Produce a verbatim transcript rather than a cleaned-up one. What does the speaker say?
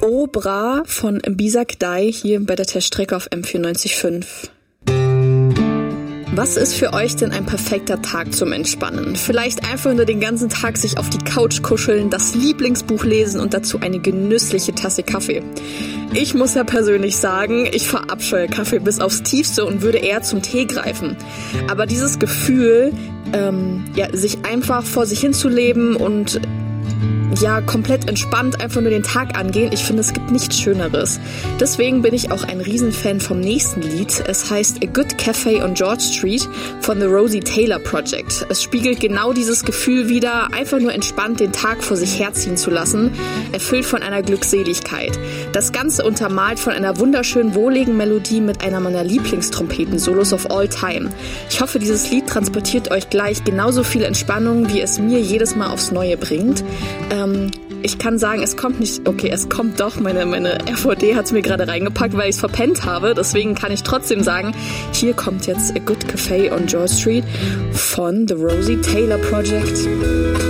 Obra von Bisak Dai hier bei der Teststrecke auf M vierundneunzig Komma fünf. Was ist für euch denn ein perfekter Tag zum Entspannen? Vielleicht einfach nur den ganzen Tag sich auf die Couch kuscheln, das Lieblingsbuch lesen und dazu eine genüssliche Tasse Kaffee. Ich muss ja persönlich sagen, ich verabscheue Kaffee bis aufs Tiefste und würde eher zum Tee greifen. Aber dieses Gefühl, ähm, ja, sich einfach vor sich hinzuleben und ja, komplett entspannt einfach nur den Tag angehen. Ich finde, es gibt nichts Schöneres. Deswegen bin ich auch ein Riesenfan vom nächsten Lied. Es heißt A Good Cafe on George Street von The Rosie Taylor Project. Es spiegelt genau dieses Gefühl wider, einfach nur entspannt den Tag vor sich herziehen zu lassen, erfüllt von einer Glückseligkeit. Das Ganze untermalt von einer wunderschönen, wohligen Melodie mit einer meiner Lieblingstrompetensolos of all time. Ich hoffe, dieses Lied transportiert euch gleich genauso viel Entspannung, wie es mir jedes Mal aufs Neue bringt. Ähm, ich kann sagen, es kommt nicht, okay, es kommt doch, meine, meine R V D hat es mir gerade reingepackt, weil ich es verpennt habe, deswegen kann ich trotzdem sagen, hier kommt jetzt A Good Cafe on George Street von The Rosie Taylor Project.